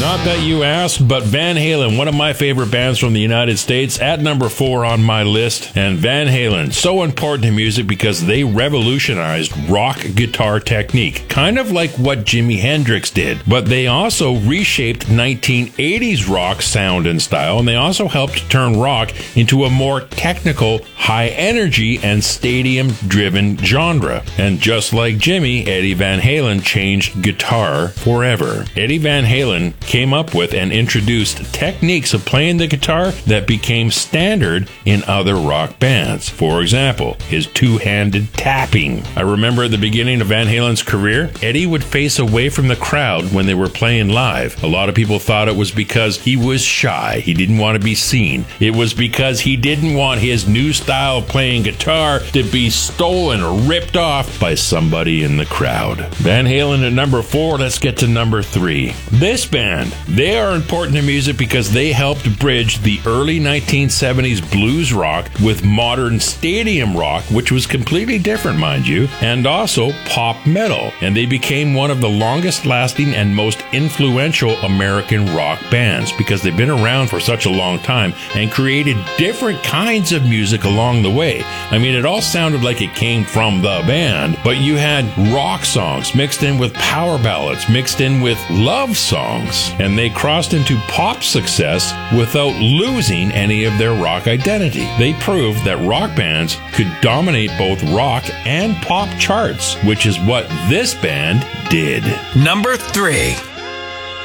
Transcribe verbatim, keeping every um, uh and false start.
Not that you asked, but Van Halen, one of my favorite bands from the United States, at number four on my list. And Van Halen, so important to music because they revolutionized rock guitar technique, kind of like what Jimi Hendrix did. But they also reshaped nineteen eighties rock sound and style, and they also helped turn rock into a more technical, high energy, and stadium-driven genre. And just like Jimmy, Eddie Van Halen changed guitar forever. Eddie Van Halen came up with and introduced techniques of playing the guitar that became standard in other rock bands. For example, his two-handed tapping. I remember at the beginning of Van Halen's career, Eddie would face away from the crowd when they were playing live. A lot of people thought it was because he was shy. He didn't want to be seen. It was because he didn't want his new style of playing guitar to be stolen or ripped off by somebody in the crowd. Van Halen at number four. Let's get to number three. This band. They are important to music because they helped bridge the early nineteen seventies blues rock with modern stadium rock, which was completely different, mind you, and also pop metal. And they became one of the longest lasting and most influential American rock bands because they've been around for such a long time and created different kinds of music along the way. I mean, it all sounded like it came from the band, but you had rock songs mixed in with power ballads, mixed in with love songs. And they crossed into pop success without losing any of their rock identity. They proved that rock bands could dominate both rock and pop charts, which is what this band did. Number three.